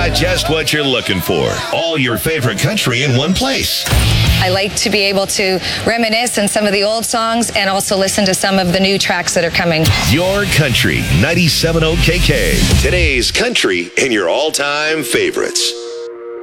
got just what you're looking for. All your favorite country in one place. I like to be able to reminisce on some of the old songs and also listen to some of the new tracks that are coming. Your Country 97.0 KK. Today's country and your all-time favorites.